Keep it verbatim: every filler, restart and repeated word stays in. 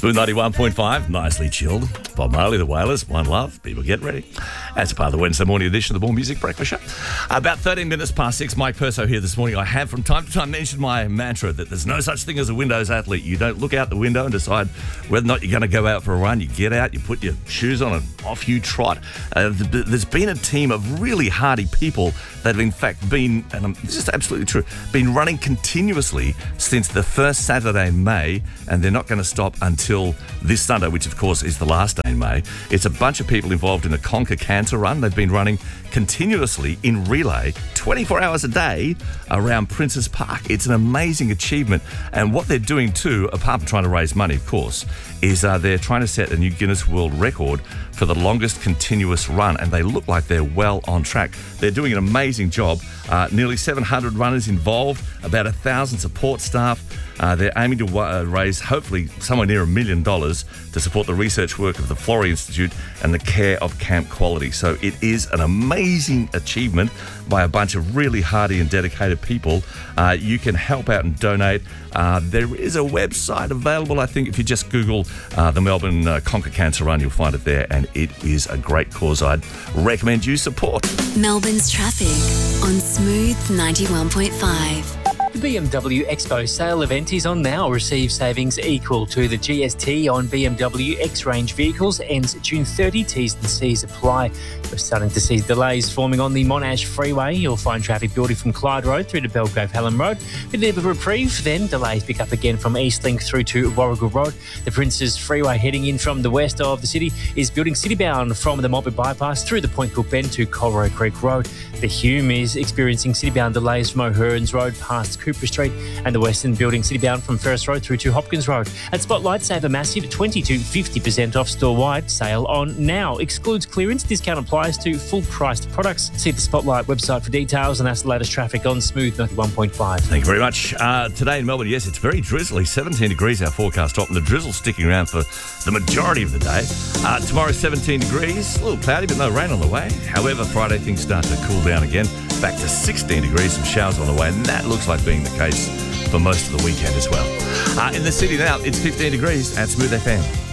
Smooth ninety-one point five, nicely chilled. Bob Marley, The Wailers, One Love. People get ready. As a part of the Wednesday morning edition of the More Music Breakfast Show. About thirteen minutes past six, Mike Perso here this morning. I have from time to time mentioned my mantra that there's no such thing as a Windows athlete. You don't look out the window and decide whether or not you're going to go out for a run. You get out, you put your shoes on and off you trot. Uh, there's been a team of really hardy people that have in fact been, and I'm, this is absolutely true, been running continuously since the first Saturday in May, and they're not going to stop until this Sunday, which of course is the last day in May. It's a bunch of people involved in a Conquer Cancer run. They've been running continuously in relay twenty-four hours a day around Princes Park. It's an amazing achievement, and what they're doing too, apart from trying to raise money of course, is uh, they're trying to set a new Guinness World Record for the longest continuous run, and they look like they're well on track. They're doing an amazing job. Uh, nearly seven hundred runners involved, about one thousand support staff. Uh, they're aiming to uh, raise hopefully somewhere near a million dollars to support the research work of the Florey Institute and the care of Camp Quality. So it is an amazing achievement by a bunch of really hardy and dedicated people. Uh, you can help out and donate. Uh, there is a website available. I think if you just Google uh, the Melbourne uh, Conquer Cancer Run, you'll find it there, and it is a great cause. I'd recommend you support. Melbourne's traffic on Smooth ninety-one point five. The B M W Expo sale event is on now. Receive savings equal to the G S T on B M W X-Range vehicles. Ends June thirtieth. T's and C's apply. We're starting to see delays forming on the Monash Freeway. You'll find traffic building from Clyde Road through to Belgrave Helen Road. A bit of a reprieve, then delays pick up again from Eastlink through to Warragul Road. The Princes Freeway heading in from the west of the city is building citybound from the Mobbit Bypass through the Point Cook Bend to Colroy Creek Road. The Hume is experiencing citybound delays from O'Hearns Road past Cooper Street, and the Western building citybound from Ferris Road through to Hopkins Road. At Spotlight, save a massive twenty to fifty percent off store-wide. Sale on now. Excludes clearance. Discount applies to full-priced products. See the Spotlight website for details, and that's the latest traffic on Smooth ninety-one point five. Thank you very much. Uh, today in Melbourne, yes, it's very drizzly. seventeen degrees our forecast top, and the drizzle sticking around for the majority of the day. Uh, tomorrow, seventeen degrees. A little cloudy, but no rain on the way. However, Friday, things start to cool down again. Back to sixteen degrees, some showers on the way, and that looks like being the case for most of the weekend as well. Uh, in the city now, it's fifteen degrees at Smooth F M.